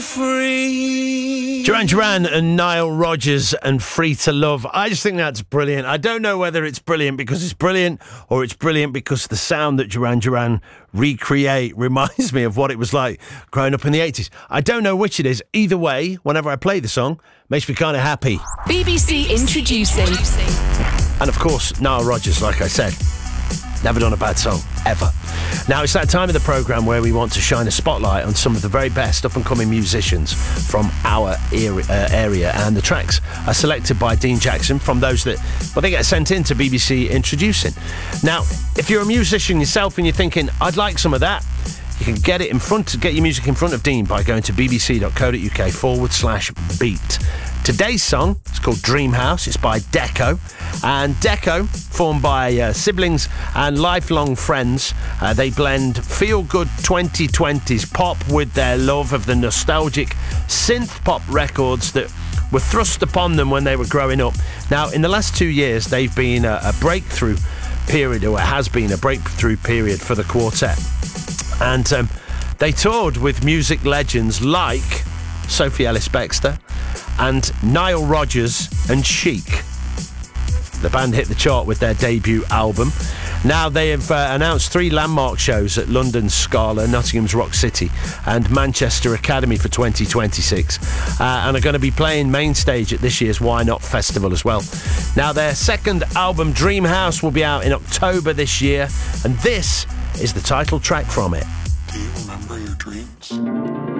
Free. Duran Duran and Nile Rodgers and Free to Love. I just think that's brilliant. I don't know whether it's brilliant because it's brilliant or it's brilliant because the sound that Duran Duran recreate reminds me of what it was like growing up in the 80s. I don't know which it is. Either way, whenever I play the song, makes me kind of happy. BBC introducing. And of course, Nile Rodgers, like I said, never done a bad song, ever. Now, it's that time of the programme where we want to shine a spotlight on some of the very best up-and-coming musicians from our area, and the tracks are selected by Dean Jackson from those that, well, they get sent in to BBC Introducing. Now, if you're a musician yourself and you're thinking, I'd like some of that, you can get your music in front of Dean by going to bbc.co.uk/beat. Today's song is called Dream House. It's by Deco. And Deco, formed by siblings and lifelong friends, they blend feel-good 2020s pop with their love of the nostalgic synth pop records that were thrust upon them when they were growing up. Now, in the last 2 years, they've been a breakthrough period, or it has been a breakthrough period for the quartet. And they toured with music legends like Sophie Ellis-Bextor and Nile Rodgers and Chic. The band hit the chart with their debut album. Now they have announced 3 landmark shows at London's Scala, Nottingham's Rock City and Manchester Academy for 2026, and are going to be playing main stage at this year's Why Not Festival as well. Now their second album, Dream House, will be out in October this year, and this is the title track from it. Do you remember your dream?